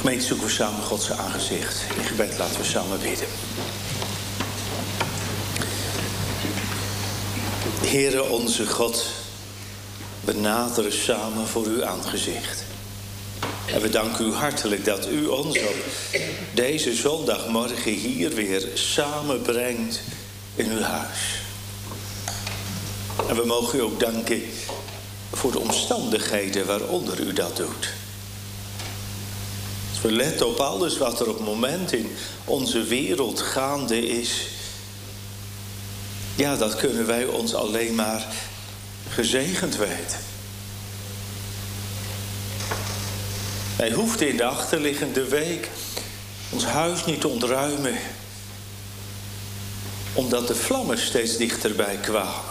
Gemeente, zoeken we samen Gods aangezicht. In gebed laten we samen bidden. Heere onze God, we naderen samen voor uw aangezicht. En we danken u hartelijk dat u ons op deze zondagmorgen hier weer samenbrengt in uw huis. En we mogen u ook danken voor de omstandigheden waaronder u dat doet. Als we letten op alles wat er op het moment in onze wereld gaande is, ja, dat kunnen wij ons alleen maar gezegend weten. Wij hoefden in de achterliggende week ons huis niet te ontruimen, omdat de vlammen steeds dichterbij kwamen.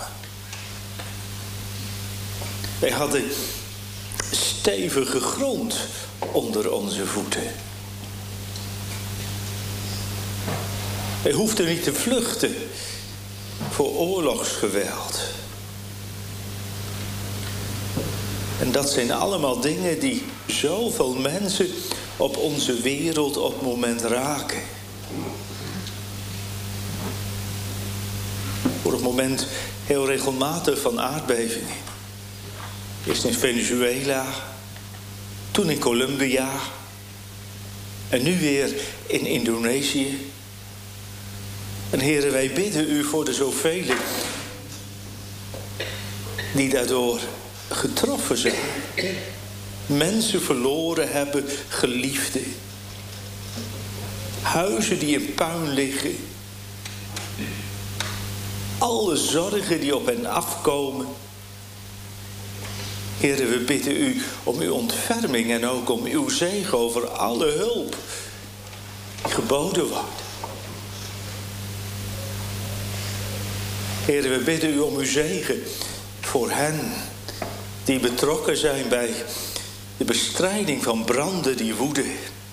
Wij hadden stevige grond onder onze voeten. Wij hoefden niet te vluchten voor oorlogsgeweld. En dat zijn allemaal dingen die zoveel mensen op onze wereld op het moment raken. Voor het moment heel regelmatig van aardbevingen. Eerst in Venezuela, toen in Colombia en nu weer in Indonesië. En Heere, wij bidden u voor de zoveel die daardoor getroffen zijn. Mensen verloren hebben, geliefden. Huizen die in puin liggen. Alle zorgen die op hen afkomen. Heere, we bidden u om uw ontferming en ook om uw zegen over alle hulp die geboden wordt. Heere, we bidden u om uw zegen voor hen die betrokken zijn bij de bestrijding van branden die woeden.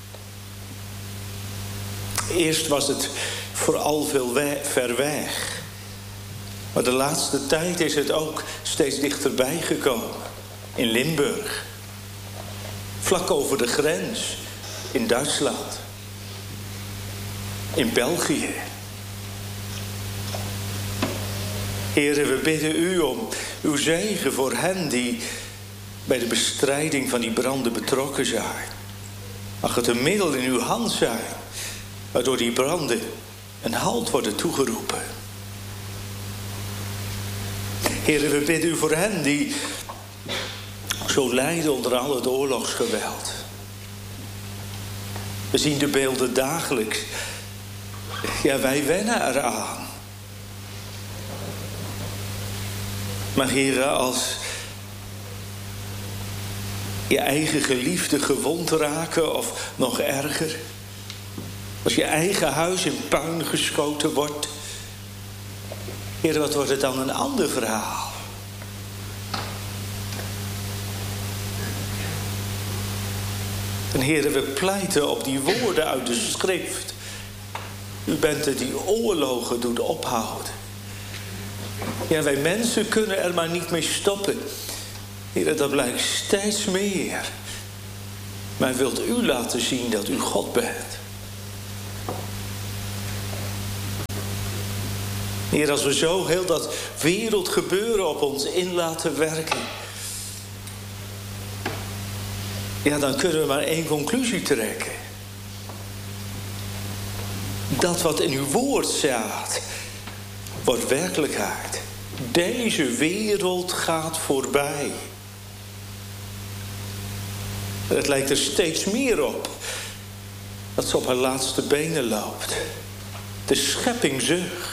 Eerst was het vooral veel ver weg. Maar de laatste tijd is het ook steeds dichterbij gekomen. In Limburg. Vlak over de grens. In Duitsland. In België. Heere, we bidden u om uw zegen voor hen die bij de bestrijding van die branden betrokken zijn. Mag het een middel in uw hand zijn, waardoor die branden een halt worden toegeroepen. Heere, we bidden u voor hen die zo lijden onder al het oorlogsgeweld. We zien de beelden dagelijks. Ja, wij wennen eraan. Maar Heere, als je eigen geliefde gewond raken of nog erger, als je eigen huis in puin geschoten wordt, Heere, wat wordt het dan een ander verhaal? En Heere, we pleiten op die woorden uit de schrift. U bent het die oorlogen doet ophouden. Ja, wij mensen kunnen er maar niet mee stoppen. Heere, dat blijkt steeds meer. Maar wilt u laten zien dat u God bent. Heer, als we zo heel dat wereldgebeuren op ons in laten werken, ja, dan kunnen we maar één conclusie trekken. Dat wat in uw woord staat, wordt werkelijkheid. Deze wereld gaat voorbij. Het lijkt er steeds meer op dat ze op haar laatste benen loopt. De schepping zucht.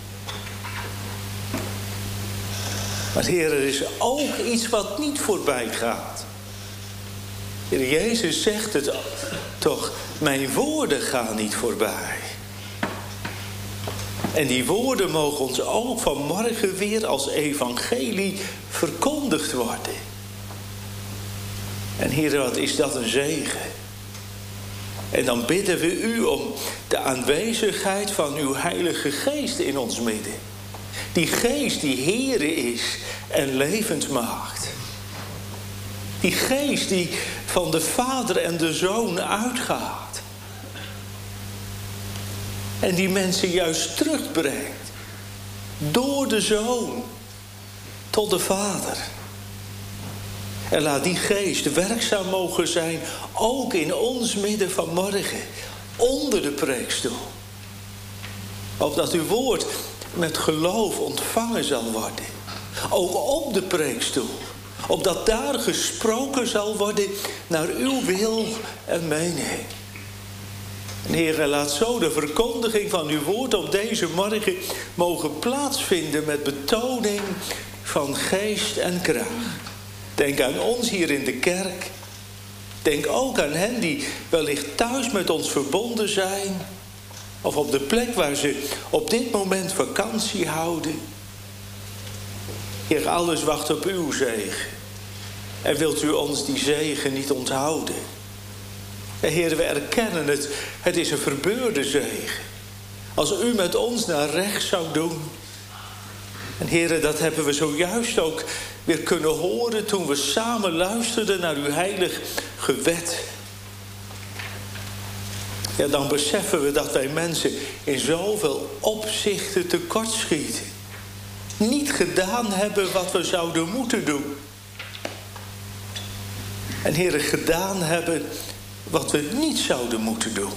Maar Heer, er is ook iets wat niet voorbij gaat. Heer Jezus zegt het toch, mijn woorden gaan niet voorbij. En die woorden mogen ons ook vanmorgen weer als evangelie verkondigd worden. En Heer, wat is dat een zegen. En dan bidden we u om de aanwezigheid van uw Heilige Geest in ons midden. Die geest die Heere is en levend maakt. Die geest die van de Vader en de Zoon uitgaat. En die mensen juist terugbrengt. Door de Zoon tot de Vader. En laat die geest werkzaam mogen zijn, ook in ons midden vanmorgen, onder de preekstoel. Opdat uw woord met geloof ontvangen zal worden. Ook op de preekstoel. Opdat daar gesproken zal worden naar uw wil en mening. En Heer, laat zo de verkondiging van uw woord op deze morgen mogen plaatsvinden met betoning van geest en kracht. Denk aan ons hier in de kerk. Denk ook aan hen die wellicht thuis met ons verbonden zijn. Of op de plek waar ze op dit moment vakantie houden. Heer, alles wacht op uw zegen. En wilt u ons die zegen niet onthouden? En Heer, we erkennen het. Het is een verbeurde zegen. Als u met ons naar rechts zou doen. En Heer, dat hebben we zojuist ook weer kunnen horen toen we samen luisterden naar uw heilig gewed. Ja, dan beseffen we dat wij mensen in zoveel opzichten tekortschieten. Niet gedaan hebben wat we zouden moeten doen. En Heer, gedaan hebben wat we niet zouden moeten doen.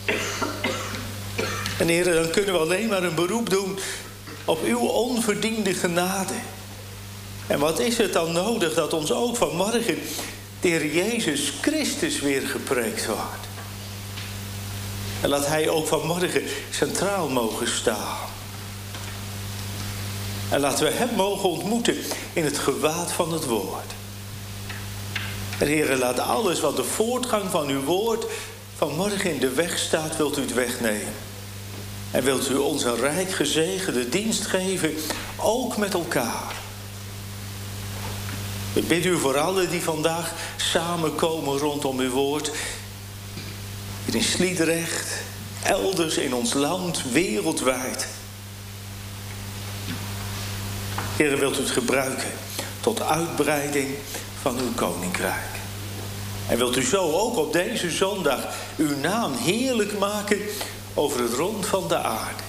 En Heer, dan kunnen we alleen maar een beroep doen op uw onverdiende genade. En wat is het dan nodig dat ons ook vanmorgen de Heer Jezus Christus weer gepreekt wordt. En laat hij ook vanmorgen centraal mogen staan. En laten we hem mogen ontmoeten in het gewaad van het woord. En Heer, laat alles wat de voortgang van uw woord vanmorgen in de weg staat, wilt u het wegnemen. En wilt u ons een rijk gezegende dienst geven, ook met elkaar. Ik bid u voor allen die vandaag samenkomen rondom uw woord. Hier in Sliedrecht, elders in ons land, wereldwijd. Heer, wilt u het gebruiken tot uitbreiding van uw koninkrijk. En wilt u zo ook op deze zondag uw naam heerlijk maken over het rond van de aarde.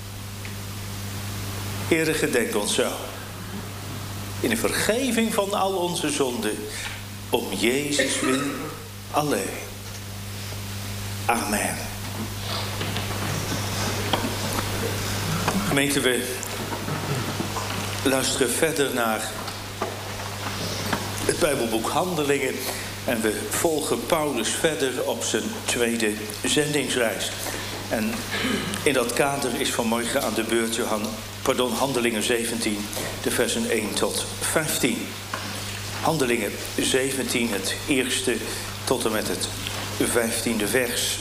Heere, gedenk ons zo. In de vergeving van al onze zonden. Om Jezus wil alleen. Amen. Gemeente, we luisteren verder naar het Bijbelboek Handelingen. En we volgen Paulus verder op zijn tweede zendingsreis. En in dat kader is vanmorgen aan de beurt Handelingen 17, de versen 1 tot 15. Handelingen 17, het eerste tot en met het 15e vers.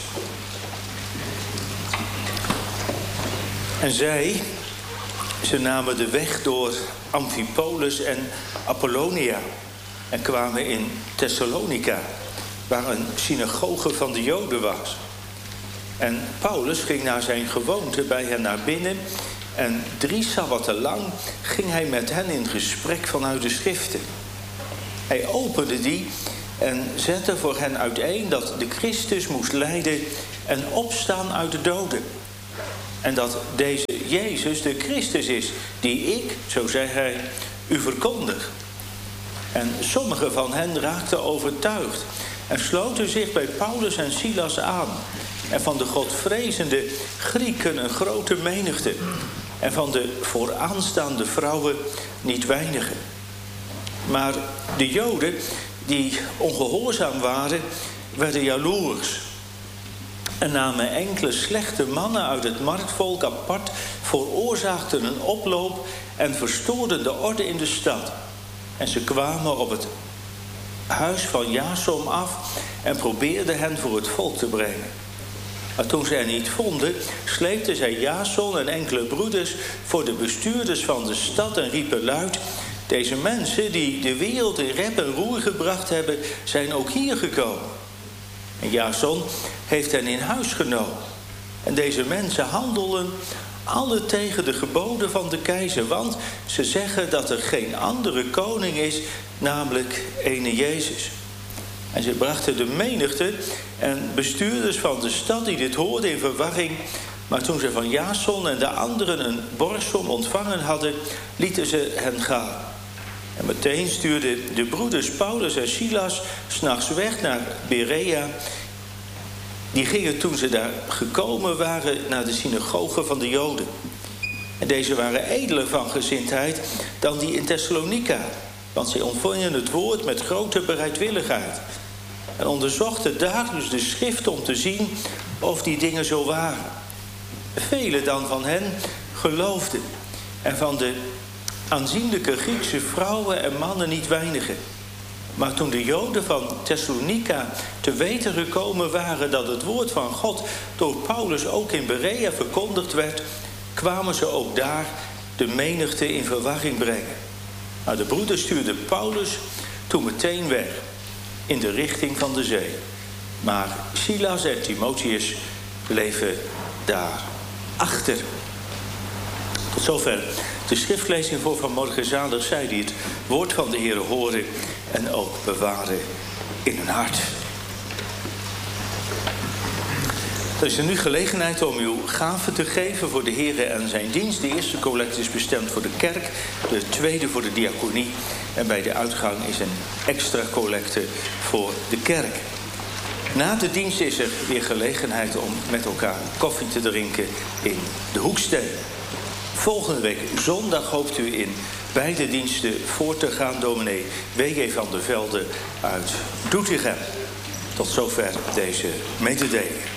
En ze namen de weg door Amphipolis en Apollonia en kwamen in Thessalonica, waar een synagoge van de Joden was. En Paulus ging naar zijn gewoonte bij hen naar binnen en 3 sabbatten lang ging hij met hen in gesprek vanuit de schriften. Hij opende die en zette voor hen uiteen dat de Christus moest lijden en opstaan uit de doden. En dat deze Jezus de Christus is, die ik, zo zei hij, u verkondig. En sommigen van hen raakten overtuigd en sloten zich bij Paulus en Silas aan. En van de godvrezende Grieken een grote menigte. En van de vooraanstaande vrouwen niet weinigen. Maar de Joden die ongehoorzaam waren, werden jaloers. En namen enkele slechte mannen uit het marktvolk apart, veroorzaakten een oploop en verstoorden de orde in de stad. En ze kwamen op het huis van Jason af en probeerden hen voor het volk te brengen. Maar toen zij niet vonden, sleepten zij Jason en enkele broeders voor de bestuurders van de stad en riepen luid: deze mensen die de wereld in rep en roer gebracht hebben, zijn ook hier gekomen. En Jason heeft hen in huis genomen. En deze mensen handelen alle tegen de geboden van de keizer, want ze zeggen dat er geen andere koning is, namelijk ene Jezus. En ze brachten de menigte en bestuurders van de stad die dit hoorden in verwarring. Maar toen ze van Jason en de anderen een borgsom ontvangen hadden, lieten ze hen gaan. En meteen stuurden de broeders Paulus en Silas 's nachts weg naar Berea. Die gingen toen ze daar gekomen waren naar de synagoge van de Joden. En deze waren edeler van gezindheid dan die in Thessalonica. Want zij ontvingen het woord met grote bereidwilligheid. En onderzochten dagelijks de schrift om te zien of die dingen zo waren. Velen dan van hen geloofden. En van de aanzienlijke Griekse vrouwen en mannen niet weinigen. Maar toen de Joden van Thessalonica te weten gekomen waren dat het woord van God door Paulus ook in Berea verkondigd werd, kwamen ze ook daar de menigte in verwarring brengen. Maar de broeders stuurden Paulus toen meteen weg in de richting van de zee. Maar Silas en Timotheus bleven daar achter. Tot zover de schriftlezing voor vanmorgen. Zalig zij die het woord van de Heer horen en ook bewaren in hun hart. Er is er nu gelegenheid om uw gaven te geven voor de Heer en zijn dienst. De eerste collecte is bestemd voor de kerk, de tweede voor de diaconie. En bij de uitgang is een extra collecte voor de kerk. Na de dienst is er weer gelegenheid om met elkaar koffie te drinken in de Hoeksteen. Volgende week zondag hoopt u in beide diensten voor te gaan. Dominee W.J. van der Velde uit Doetinchem. Tot zover deze mededeling.